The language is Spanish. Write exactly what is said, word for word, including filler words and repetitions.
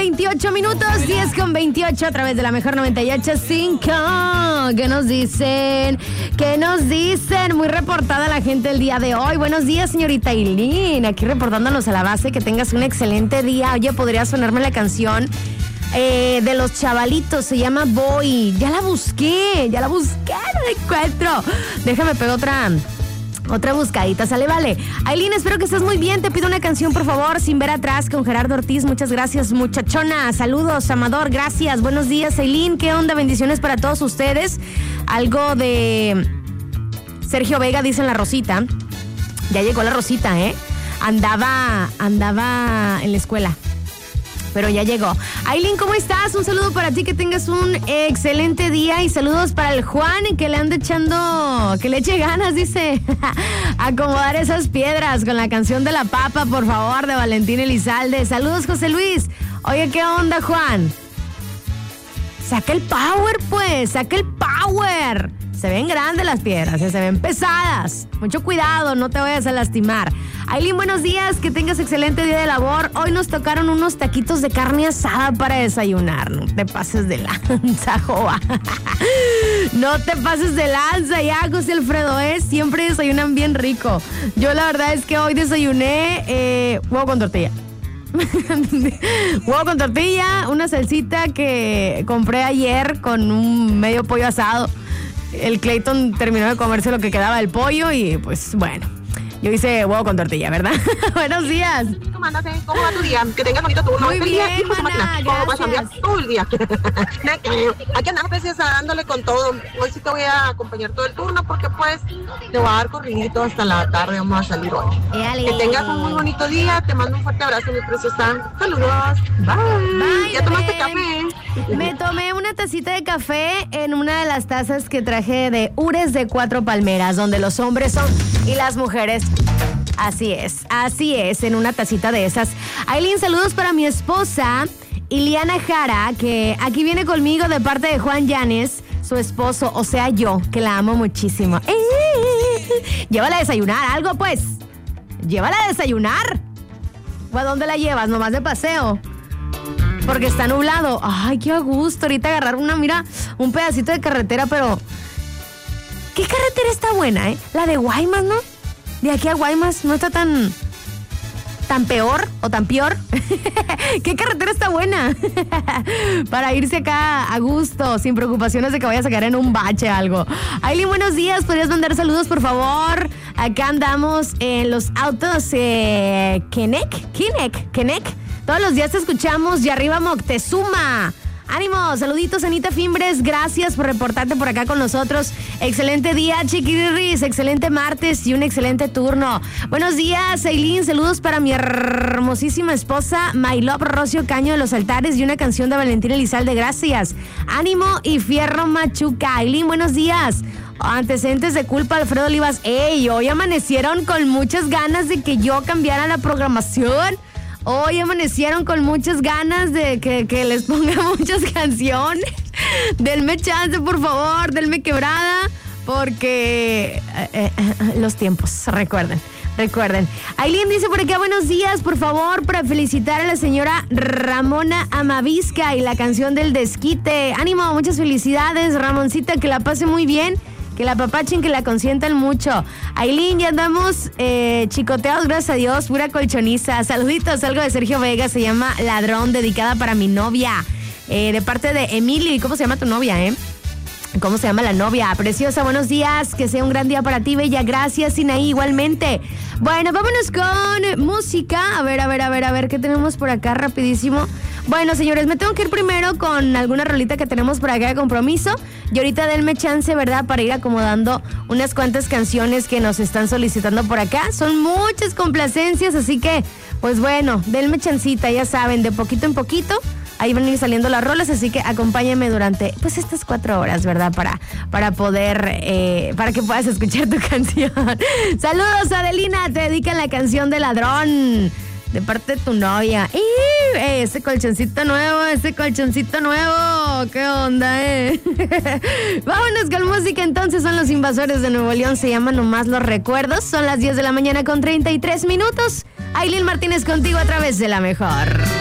veintiocho minutos, diez con veintiocho a través de la mejor noventa y ocho punto cinco. ¿Qué nos dicen? ¿Qué nos dicen? Muy reportada la gente el día de hoy. Buenos días, señorita Aileen. Aquí reportándonos a la base. Que tengas un excelente día. Oye, ¿podría sonarme la canción eh, de los chavalitos? Se llama Boy. Ya la busqué, ya la busqué, no la encuentro. Déjame pegar otra... Otra buscadita, sale, vale. Aileen, espero que estés muy bien. Te pido una canción, por favor, Sin ver atrás, con Gerardo Ortiz. Muchas gracias, muchachona. Saludos, Amador, gracias. Buenos días, Aileen. ¿Qué onda? Bendiciones para todos ustedes. Algo de Sergio Vega, dice en la Rosita. Ya llegó la Rosita, ¿eh? Andaba, andaba en la escuela, pero ya llegó. Aileen, ¿cómo estás? Un saludo para ti, que tengas un excelente día. Y saludos para el Juan, que le anda echando, que le eche ganas, dice, acomodar esas piedras con la canción de la papa, por favor, de Valentín Elizalde. Saludos, José Luis. Oye, ¿qué onda, Juan? Saca el power, pues, saca el power. Se ven grandes las piedras, se ven pesadas. Mucho cuidado, no te vayas a lastimar. Aileen, buenos días, que tengas excelente día de labor. Hoy nos tocaron unos taquitos de carne asada para desayunar. No te pases de lanza, Joa. No te pases de lanza ya, José Alfredo, ¿eh? Siempre desayunan bien rico. Yo la verdad es que hoy desayuné eh, huevo con tortilla. Huevo con tortilla, una salsita que compré ayer con un medio pollo asado. El Clayton terminó de comerse lo que quedaba del pollo y pues bueno, yo hice huevo con tortilla, ¿verdad? Buenos días. ¿Cómo andas, eh? ¿Cómo va tu día? Que tengas bonito turno. Muy bien, día, hijo, mana, ¿cómo vas a cambiar todo el día? Aquí andamos, preciosa, dándole con todo. Hoy sí te voy a acompañar todo el turno porque pues te voy a dar corridito hasta la tarde. Vamos a salir hoy. Dale. Que tengas un muy bonito día. Te mando un fuerte abrazo, mi preciosa. Saludos. Bye. Bye, ¿Ya tomaste bebé. café? Me tomé una tacita de café en una de las tazas que traje de Ures de Cuatro Palmeras, donde los hombres son y las mujeres. Así es, así es, en una tacita de esas. Aileen, saludos para mi esposa, Iliana Jara, que aquí viene conmigo de parte de Juan Llanes, su esposo, o sea yo, que la amo muchísimo. ¡Eh! Llévala a desayunar, algo pues. Llévala a desayunar. ¿O a dónde la llevas? ¿Nomás de paseo? Porque está nublado. Ay, qué a gusto ahorita agarrar una, mira, un pedacito de carretera, pero... ¿Qué carretera está buena, eh? La de Guaymas, ¿no? De aquí a Guaymas no está tan... tan peor o tan peor. ¿Qué carretera está buena? Para irse acá a gusto, sin preocupaciones de que vayas a caer en un bache o algo. Aileen, buenos días. ¿Podrías mandar saludos, por favor? Acá andamos en los autos eh, Kenec, Kenec, Kenec. Todos los días te escuchamos. Y arriba Moctezuma. Ánimo, saluditos, Anita Fimbres, gracias por reportarte por acá con nosotros. Excelente día, chiquirris, excelente martes y un excelente turno. Buenos días, Aileen, saludos para mi hermosísima esposa, My Love Rocio Caño de los Altares, y una canción de Valentín Elizalde, gracias. Ánimo y fierro machuca. Aileen, buenos días. Antecedentes de culpa, Alfredo Olivas. Ey, hoy amanecieron con muchas ganas de que yo cambiara la programación. Hoy amanecieron con muchas ganas de que, que les ponga muchas canciones. Denme chance, por favor, denme quebrada, porque eh, eh, los tiempos, recuerden, recuerden. Aileen dice por acá, buenos días, por favor, para felicitar a la señora Ramona Amavisca y la canción del desquite. Ánimo, muchas felicidades, Ramoncita, que la pase muy bien. Que la papachen, que la consientan mucho. Aileen, ya andamos eh, chicoteados, gracias a Dios, pura colchoniza. Saluditos, algo de Sergio Vega, se llama Ladrón, dedicada para mi novia. Eh, de parte de Emily. ¿Cómo se llama tu novia, eh? ¿Cómo se llama la novia? Preciosa, buenos días. Que sea un gran día para ti, bella. Gracias, Sinaí, igualmente. Bueno, vámonos con música. A ver, a ver, a ver, a ver, ¿qué tenemos por acá rapidísimo? Bueno, señores, me tengo que ir primero con alguna rolita que tenemos por acá de compromiso. Y ahorita denme chance, ¿verdad? Para ir acomodando unas cuantas canciones que nos están solicitando por acá. Son muchas complacencias, así que, pues bueno, denme chancita, ya saben, de poquito en poquito. Ahí van a ir saliendo las rolas, así que acompáñame durante, pues, estas cuatro horas, ¿verdad? Para, para poder, eh, para que puedas escuchar tu canción. Saludos, Adelina, te dedican la canción de Ladrón, de parte de tu novia. ¡Y! Eh, ese colchoncito nuevo, ese colchoncito nuevo. ¿Qué onda, eh? Vámonos con música, entonces. Son los Invasores de Nuevo León, se llama Nomás los Recuerdos. Son las diez de la mañana con treinta y tres minutos. Aileen Martínez contigo a través de La Mejor.